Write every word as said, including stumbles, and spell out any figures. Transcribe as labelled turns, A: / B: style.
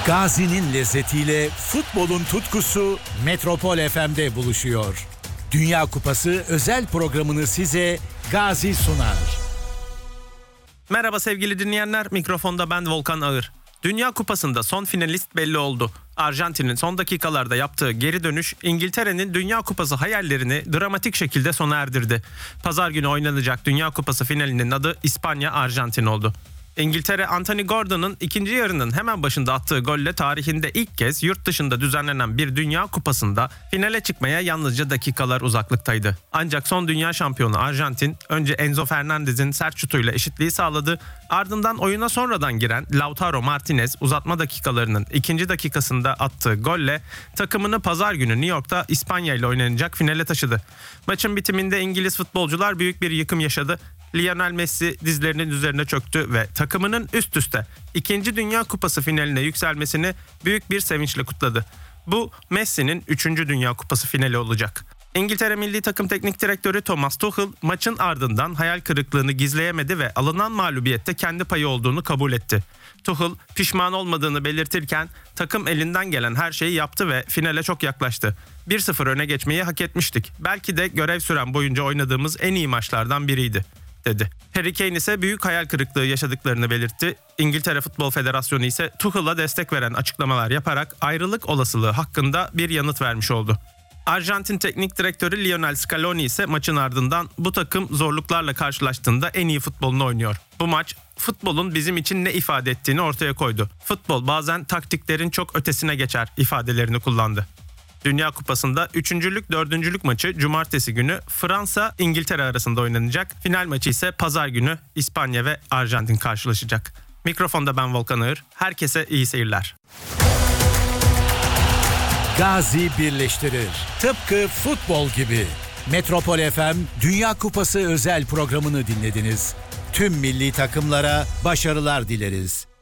A: Gazi'nin lezzetiyle futbolun tutkusu Metropol F M'de buluşuyor. Dünya Kupası özel programını size Gazi sunar.
B: Merhaba sevgili dinleyenler, mikrofonda ben Volkan Ağır. Dünya Kupası'nda son finalist belli oldu. Arjantin'in son dakikalarda yaptığı geri dönüş, İngiltere'nin Dünya Kupası hayallerini dramatik şekilde sona erdirdi. Pazar günü oynanacak Dünya Kupası finalinin adı İspanya-Arjantin oldu. İngiltere, Anthony Gordon'un ikinci yarının hemen başında attığı golle tarihinde ilk kez yurt dışında düzenlenen bir Dünya Kupası'nda finale çıkmaya yalnızca dakikalar uzaklıktaydı. Ancak son dünya şampiyonu Arjantin önce Enzo Fernandez'in sert şutuyla eşitliği sağladı. Ardından oyuna sonradan giren Lautaro Martinez uzatma dakikalarının ikinci dakikasında attığı golle takımını pazar günü New York'ta İspanya ile oynanacak finale taşıdı. Maçın bitiminde İngiliz futbolcular büyük bir yıkım yaşadı. Lionel Messi dizlerinin üzerine çöktü ve takımının üst üste ikinci Dünya Kupası finaline yükselmesini büyük bir sevinçle kutladı. Bu Messi'nin üçüncü Dünya Kupası finali olacak. İngiltere Milli Takım Teknik Direktörü Thomas Tuchel maçın ardından hayal kırıklığını gizleyemedi ve alınan mağlubiyette kendi payı olduğunu kabul etti. Tuchel pişman olmadığını belirtirken takım elinden gelen her şeyi yaptı ve finale çok yaklaştı. bir sıfır öne geçmeyi hak etmiştik. Belki de görev süren boyunca oynadığımız en iyi maçlardan biriydi, dedi. Harry Kane ise büyük hayal kırıklığı yaşadıklarını belirtti. İngiltere Futbol Federasyonu ise Tuchel'a destek veren açıklamalar yaparak ayrılık olasılığı hakkında bir yanıt vermiş oldu. Arjantin Teknik Direktörü Lionel Scaloni ise maçın ardından bu takım zorluklarla karşılaştığında en iyi futbolunu oynuyor. Bu maç futbolun bizim için ne ifade ettiğini ortaya koydu. Futbol bazen taktiklerin çok ötesine geçer ifadelerini kullandı. Dünya Kupası'nda üçüncülük dördüncülük maçı cumartesi günü Fransa-İngiltere arasında oynanacak. Final maçı ise pazar günü İspanya ve Arjantin karşılaşacak. Mikrofonda ben Volkan Ağır. Herkese iyi seyirler.
A: Gazi birleştirir. Tıpkı futbol gibi. Metropol F M Dünya Kupası özel programını dinlediniz. Tüm milli takımlara başarılar dileriz.